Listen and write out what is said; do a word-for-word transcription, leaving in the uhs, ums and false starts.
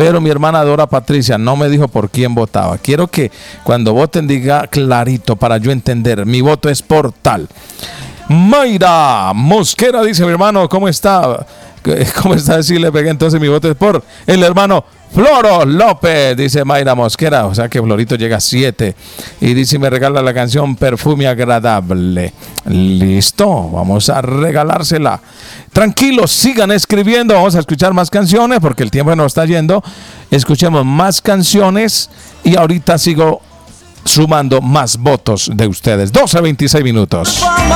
pero mi hermana Dora Patricia no me dijo por quién votaba. Quiero que cuando voten diga clarito para yo entender. Mi voto es por tal. Mayra Mosquera dice, mi hermano, ¿cómo está? ¿Cómo está? Sí, le pegué, entonces mi voto es por el hermano Floro López, dice Mayra Mosquera. O sea que Florito llega a siete. Y dice, me regala la canción Perfume Agradable. Listo, vamos a regalársela. Tranquilos, sigan escribiendo. Vamos a escuchar más canciones porque el tiempo nos está yendo. Escuchemos más canciones y ahorita sigo sumando más votos de ustedes. doce a veintiséis minutos.